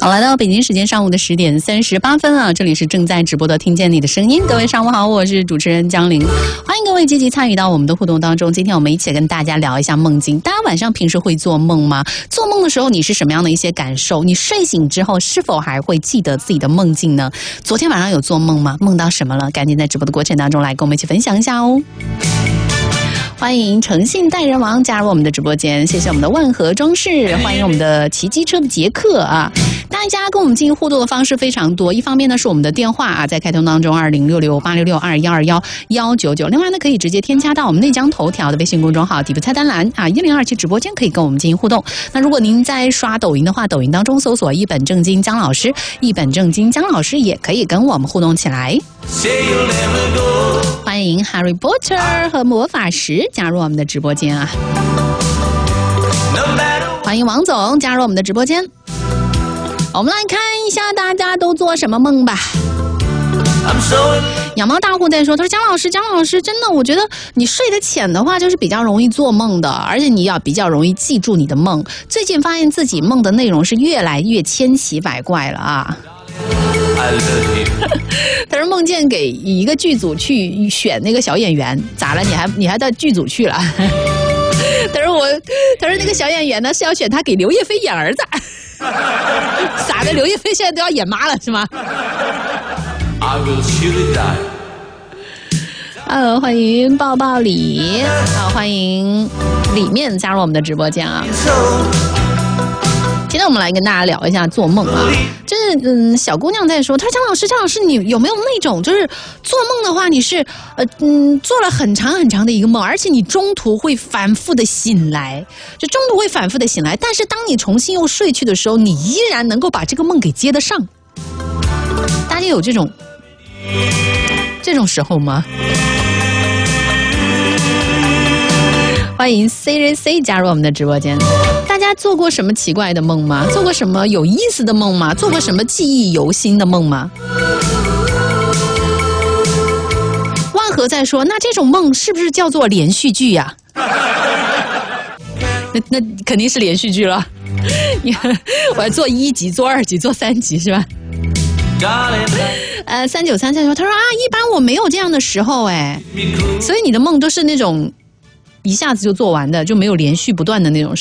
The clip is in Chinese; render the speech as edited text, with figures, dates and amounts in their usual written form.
好，来到北京时间上午的10点38分啊，这里是正在直播的听见你的声音。各位上午好，我是主持人江玲，欢迎各位积极参与到我们的互动当中。今天我们一起跟大家聊一下梦境。大家晚上平时会做梦吗？做梦的时候你是什么样的一些感受？你睡醒之后是否还会记得自己的梦境呢？昨天晚上有做梦吗？梦到什么了？赶紧在直播的过程当中来跟我们一起分享一下哦。欢迎诚信代人王加入我们的直播间，谢谢我们的万和装饰，欢迎我们的骑机车的杰克啊！大家跟我们进行互动的方式非常多，一方面呢是我们的电话啊，在开通当中2066-866-2121-199，另外呢可以直接添加到我们内江头条的微信公众号底部菜单栏啊1027直播间，可以跟我们进行互动。那如果您在刷抖音的话，抖音当中搜索一本正经姜老师，一本正经姜老师也可以跟我们互动起来。欢迎 Harry Potter 和魔法石加入我们的直播间啊！欢迎王总加入我们的直播间。我们来看一下大家都做什么梦吧。养猫大户在说，他说姜老师，真的，我觉得你睡得浅的话，就是比较容易做梦的，而且你要比较容易记住你的梦。最近发现自己梦的内容是越来越千奇百怪了啊！他说梦见给一个剧组去选那个小演员，咋了？你还到剧组去了？他说那个小演员呢是要选他给刘亦菲演儿子，咋的？刘亦菲现在都要演妈了是吗？欢迎抱抱李欢迎里面加入我们的直播间啊！今天我们来跟大家聊一下做梦啊，就是小姑娘在说，她说姜老师，你有没有那种就是做梦的话，你是做了很长很长的一个梦，而且你中途会反复的醒来，但是当你重新又睡去的时候，你依然能够把这个梦给接得上。大家有这种时候吗？欢迎 CJC 加入我们的直播间。大家做过什么奇怪的梦吗？做过什么有意思的梦吗？做过什么记忆犹新的梦吗？万和在说，那这种梦是不是叫做连续剧呀？那肯定是连续剧了。我要做1集、做2集、做3集是吧？3933说，他说啊，一般我没有这样的时候哎，所以你的梦都是那种一下子就做完的，就没有连续不断的那种